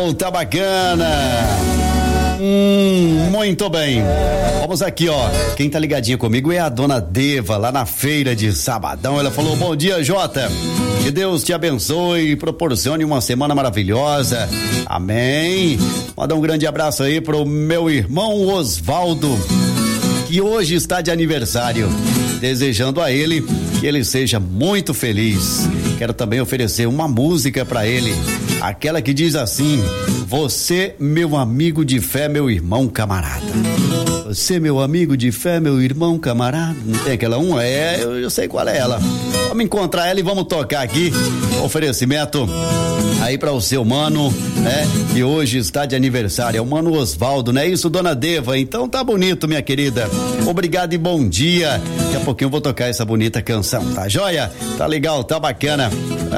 legal, tá bacana. Muito bem. Vamos aqui, ó. Quem tá ligadinho comigo é a dona Deva, lá na feira de Sabadão. Ela falou: bom dia, Jota. Que Deus te abençoe e proporcione uma semana maravilhosa. Amém. Manda um grande abraço aí pro meu irmão Osvaldo, que hoje está de aniversário. Desejando a ele que ele seja muito feliz. Quero também oferecer uma música para ele, aquela que diz assim: você, meu amigo de fé, meu irmão camarada. Você, meu amigo de fé, meu irmão camarada. Não tem aquela uma? Eu sei qual é ela. Vamos encontrar ela e vamos tocar aqui. Oferecimento aí para o seu mano, né? Que hoje está de aniversário. É o mano Osvaldo, não é isso, dona Deva? Então tá bonito, minha querida. Obrigado e bom dia. Daqui a pouquinho eu vou tocar essa bonita canção, tá joia? Tá legal, tá bacana.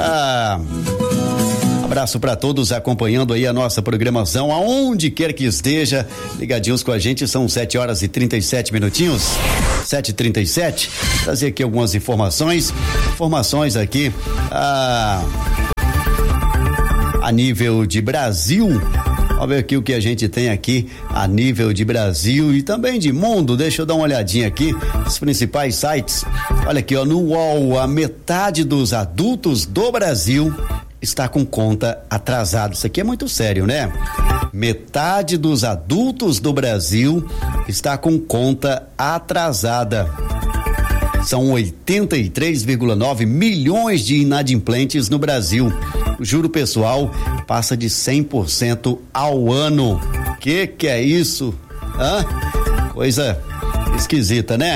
Abraço para todos acompanhando aí a nossa programação, aonde quer que esteja, ligadinhos com a gente. São 7h37. 7h37. Trazer aqui algumas informações aqui a nível de Brasil. Vamos ver aqui o que a gente tem aqui a nível de Brasil e também de mundo. Deixa eu dar uma olhadinha aqui, os principais sites. Olha aqui, ó, no UOL, a metade dos adultos do Brasil está com conta atrasada. Isso aqui é muito sério, né? Metade dos adultos do Brasil está com conta atrasada. São 83,9 milhões de inadimplentes no Brasil. O juro pessoal passa de 100% ao ano. Que é isso? Coisa esquisita, né?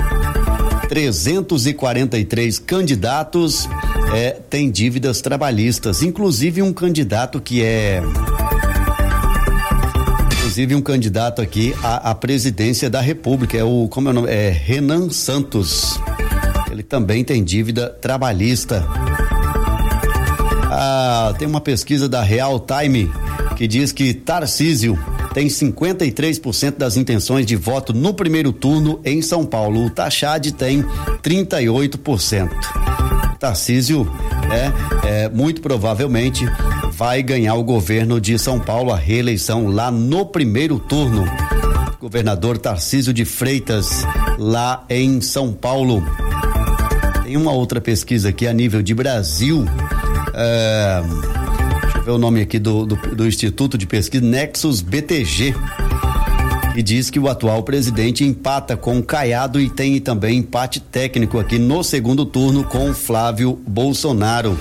343 candidatos têm dívidas trabalhistas, inclusive um candidato aqui à presidência da República, como é o nome? Renan Santos. Ele também tem dívida trabalhista. Tem uma pesquisa da Real Time que diz que Tarcísio tem 53% das intenções de voto no primeiro turno em São Paulo. O Tachad tem 38%. Tarcísio muito provavelmente vai ganhar o governo de São Paulo, a reeleição lá no primeiro turno. Governador Tarcísio de Freitas, lá em São Paulo. Tem uma outra pesquisa aqui a nível de Brasil. Deixa eu ver o nome aqui do Instituto de Pesquisa, Nexus BTG, que diz que o atual presidente empata com Caiado e tem também empate técnico aqui no segundo turno com Flávio Bolsonaro.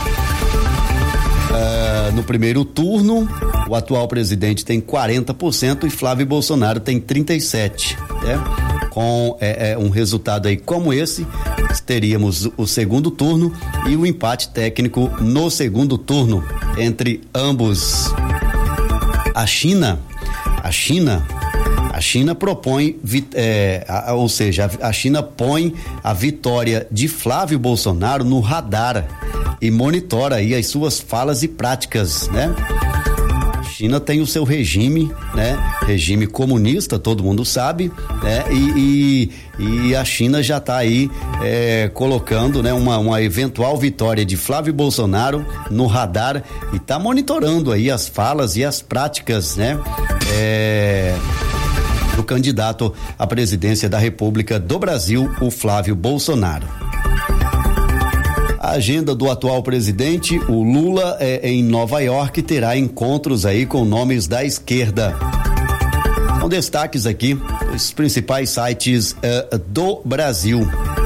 No primeiro turno, o atual presidente tem 40% e Flávio Bolsonaro tem 37%. Com um resultado aí como esse, teríamos o segundo turno e o empate técnico no segundo turno entre ambos. A China propõe, ou seja, a China põe a vitória de Flávio Bolsonaro no radar e monitora aí as suas falas e práticas, né? A China tem o seu regime, né? Regime comunista, todo mundo sabe, né? E a China já está aí colocando, né? Uma eventual vitória de Flávio Bolsonaro no radar e está monitorando aí as falas e as práticas, né? Do candidato à presidência da República do Brasil, o Flávio Bolsonaro. A agenda do atual presidente, o Lula, em Nova York, terá encontros aí com nomes da esquerda. São destaques aqui, os principais sites do Brasil.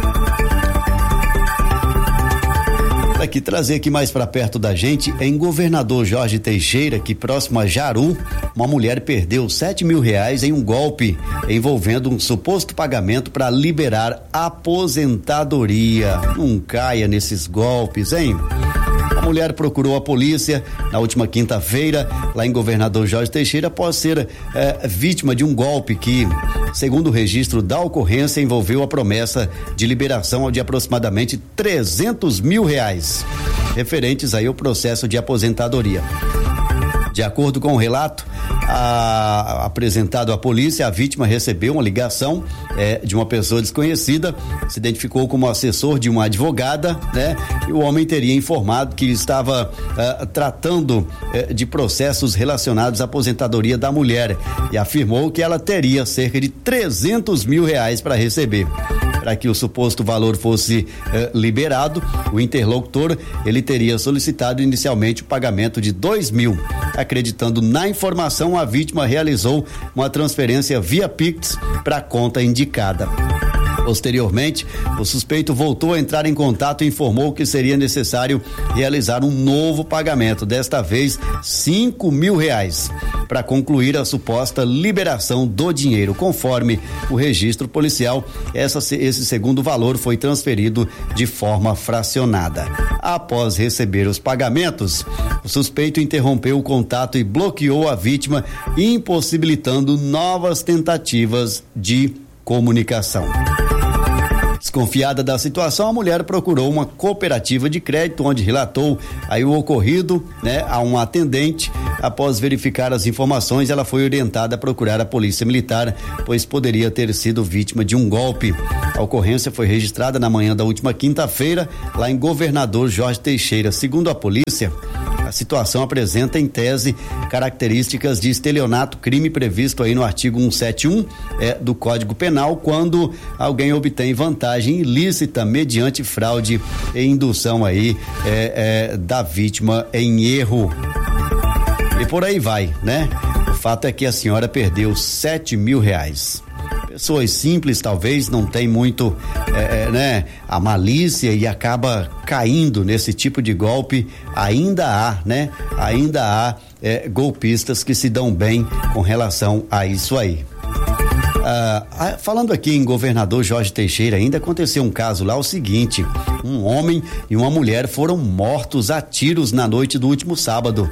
Aqui, trazer aqui mais para perto da gente, em Governador Jorge Teixeira, que próximo a Jaru, uma mulher perdeu R$7 mil em um golpe envolvendo um suposto pagamento para liberar aposentadoria. Não caia nesses golpes, hein? A mulher procurou a polícia na última quinta-feira, lá em Governador Jorge Teixeira, após ser vítima de um golpe que, segundo o registro da ocorrência, envolveu a promessa de liberação de aproximadamente R$300 mil, referentes aí ao processo de aposentadoria. De acordo com o relato, Apresentado à polícia, a vítima recebeu uma ligação de uma pessoa desconhecida, se identificou como assessor de uma advogada, né? E o homem teria informado que estava tratando de processos relacionados à aposentadoria da mulher e afirmou que ela teria cerca de R$300 mil para receber. Para que o suposto valor fosse liberado, o interlocutor ele teria solicitado inicialmente o pagamento de R$2 mil. Acreditando na informação, a vítima realizou uma transferência via Pix para a conta indicada. Posteriormente, o suspeito voltou a entrar em contato e informou que seria necessário realizar um novo pagamento, desta vez R$5 mil, para concluir a suposta liberação do dinheiro. Conforme o registro policial, esse segundo valor foi transferido de forma fracionada. Após receber os pagamentos, o suspeito interrompeu o contato e bloqueou a vítima, impossibilitando novas tentativas de comunicação. Desconfiada da situação, a mulher procurou uma cooperativa de crédito, onde relatou aí o ocorrido, né, a um atendente. Após verificar as informações, ela foi orientada a procurar a polícia militar, pois poderia ter sido vítima de um golpe. A ocorrência foi registrada na manhã da última quinta-feira, lá em Governador Jorge Teixeira. Segundo a polícia, a situação apresenta em tese características de estelionato, crime previsto aí no artigo 171 do Código Penal, quando alguém obtém vantagem ilícita mediante fraude e indução aí da vítima em erro. E por aí vai, né? O fato é que a senhora perdeu R$7 mil. Pessoas simples talvez não tem muito né, a malícia e acaba caindo nesse tipo de golpe. Ainda há, né? Ainda há golpistas que se dão bem com relação a isso aí. Falando aqui em Governador Jorge Teixeira, ainda aconteceu um caso lá, o seguinte: um homem e uma mulher foram mortos a tiros na noite do último sábado.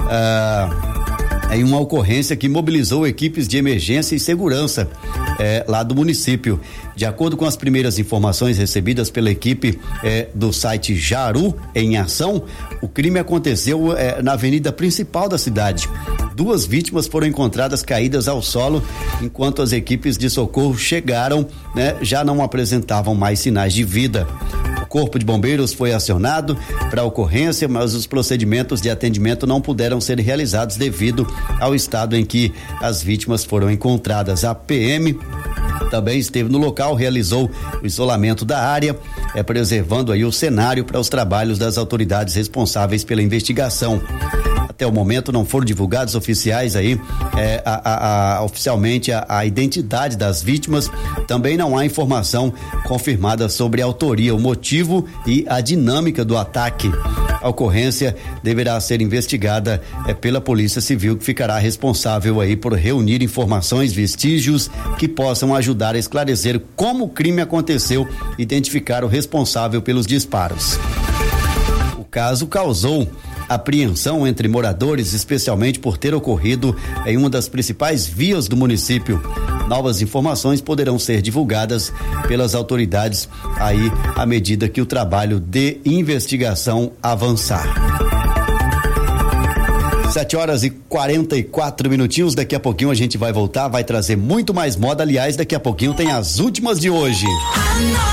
Em uma ocorrência que mobilizou equipes de emergência e segurança lá do município. De acordo com as primeiras informações recebidas pela equipe do site Jaru em Ação, o crime aconteceu na avenida principal da cidade. 2 vítimas foram encontradas caídas ao solo, enquanto as equipes de socorro chegaram, né, já não apresentavam mais sinais de vida. O Corpo de Bombeiros foi acionado para a ocorrência, mas os procedimentos de atendimento não puderam ser realizados devido ao estado em que as vítimas foram encontradas. A PM também esteve no local, realizou o isolamento da área, preservando aí o cenário para os trabalhos das autoridades responsáveis pela investigação. Até o momento não foram divulgados oficiais aí, oficialmente a identidade das vítimas. Também não há informação confirmada sobre a autoria, o motivo e a dinâmica do ataque. A ocorrência deverá ser investigada pela Polícia Civil, que ficará responsável aí por reunir informações, vestígios que possam ajudar a esclarecer como o crime aconteceu, identificar o responsável pelos disparos. O caso causou apreensão entre moradores, especialmente por ter ocorrido em uma das principais vias do município. Novas informações poderão ser divulgadas pelas autoridades aí à medida que o trabalho de investigação avançar. 7h44. Daqui a pouquinho a gente vai voltar, vai trazer muito mais moda. Aliás, daqui a pouquinho tem as últimas de hoje.